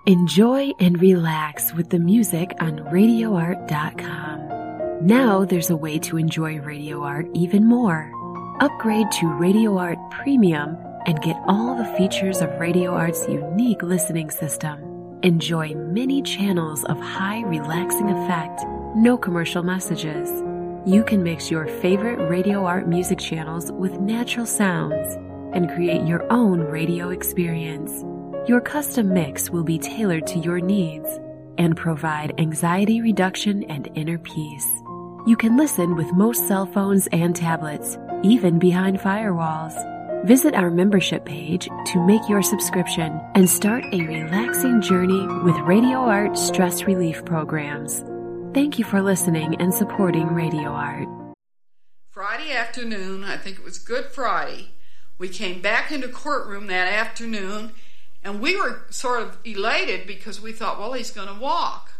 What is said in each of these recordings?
Enjoy and relax with the music on RadioArt.com. Now there's a way to enjoy Radio Art even more. Upgrade to Radio Art Premium and get all the features of Radio Art's unique listening system. Enjoy many channels of high relaxing effect, no commercial messages. You can mix your favorite Radio Art music channels with natural sounds and create your own radio experience. Your custom mix will be tailored to your needs and provide anxiety reduction and inner peace. You can listen with most cell phones and tablets, even behind firewalls. Visit our membership page to make your subscription and start a relaxing journey with Radio Art stress relief programs. Thank you for listening and supporting Radio Art. Friday afternoon, I think it was Good Friday, we came back into courtroom that afternoon, and we were sort of elated because we thought, well, he's going to walk.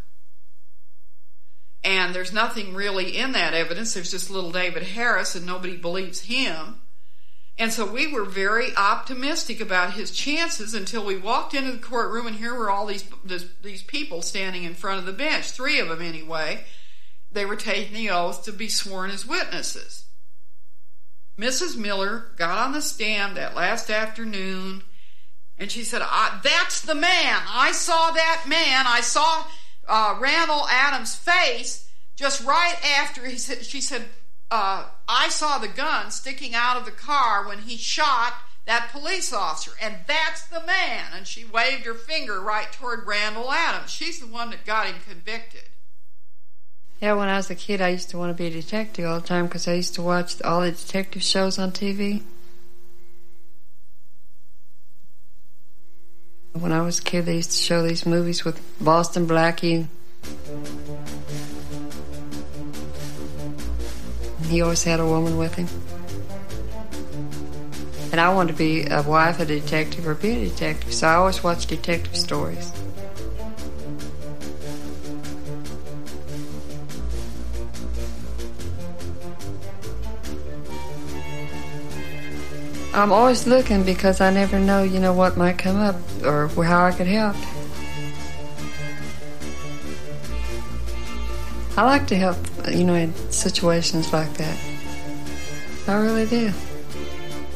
And there's nothing really in that evidence. There's just little David Harris, and nobody believes him. And so we were very optimistic about his chances until we walked into the courtroom, and here were all these people standing in front of the bench, 3 of them anyway. They were taking the oath to be sworn as witnesses. Mrs. Miller got on the stand that last afternoon, and she said, that's the man. I saw that man. I saw Randall Adams' face just right after she said, I saw the gun sticking out of the car when he shot that police officer, and that's the man. And she waved her finger right toward Randall Adams. She's the one that got him convicted. Yeah, when I was a kid, I used to want to be a detective all the time because I used to watch all the detective shows on TV. When I was a kid, they used to show these movies with Boston Blackie. He always had a woman with him. And I wanted to be a wife of a detective or be a detective, so I always watched detective stories. I'm always looking because I never know, what might come up or how I could help. I like to help, in situations like that. I really do.